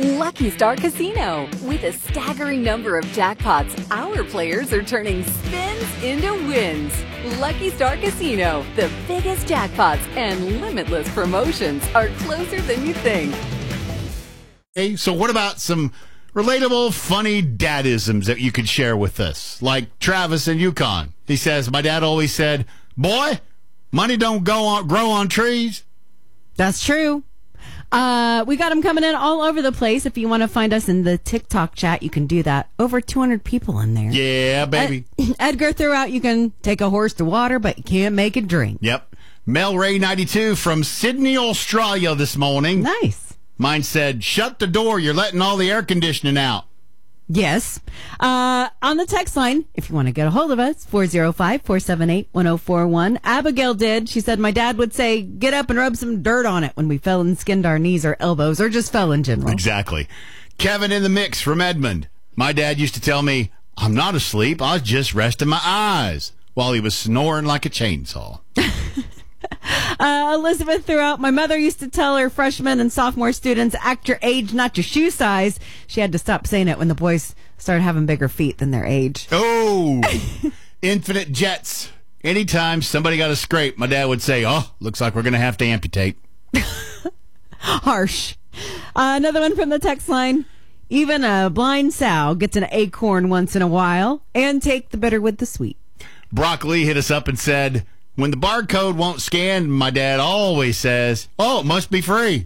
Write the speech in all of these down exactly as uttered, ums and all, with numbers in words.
Lucky Star Casino. With a staggering number of jackpots, our players are turning spins into wins. Lucky Star Casino, the biggest jackpots and limitless promotions are closer than you think. Hey, so what about some relatable, funny dadisms that you could share with us? Like Travis in Yukon. He says, my dad always said, boy, money don't go on, grow on trees. That's true. Uh, we got them coming in all over the place. If you want to find us in the TikTok chat, you can do that. Over two hundred people in there. Yeah, baby. Ed- Edgar threw out, you can take a horse to water, but you can't make it drink. Yep. Mel Ray ninety-two from Sydney, Australia this morning. Nice. Mine said, shut the door. You're letting all the air conditioning out. Yes. Uh, on the text line, if you want to get a hold of us, four oh five, four seven eight, one oh four one. Abigail did. She said, my dad would say, get up and rub some dirt on it when we fell and skinned our knees or elbows, or just fell in general. Exactly. Kevin in the mix from Edmond. My dad used to tell me, I'm not asleep. I was just resting my eyes while he was snoring like a chainsaw. Uh, Elizabeth threw out, my mother used to tell her freshmen and sophomore students, act your age, not your shoe size. She had to stop saying it when the boys started having bigger feet than their age. Oh, Infinite Jets. Anytime somebody got a scrape, my dad would say, oh, looks like we're going to have to amputate. Harsh. Uh, another one from the text line. Even a blind sow gets an acorn once in a while, and take the bitter with the sweet. Broccoli hit us up and said, when the barcode won't scan, my dad always says, oh, it must be free.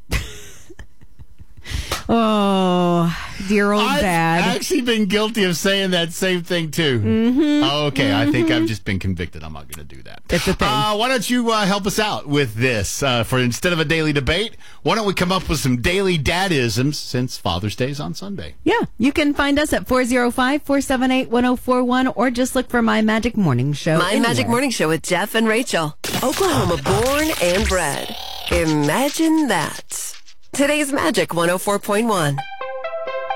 Oh, dear old I've dad. actually been guilty of saying that same thing, too. Mm-hmm. Oh, okay, Mm-hmm. I think I've just been convicted. I'm not going to do that. It's a thing. Uh, why don't you uh, help us out with this? Uh, for instead of a daily debate, why don't we come up with some daily dadisms since Father's Day is on Sunday? Yeah, you can find us at four oh five, four seven eight, one oh four one or just look for My Magic Morning Show. My anywhere. Magic Morning Show with Jeff and Rachel. Oklahoma born and bred. Imagine that. Today's Magic one oh four point one.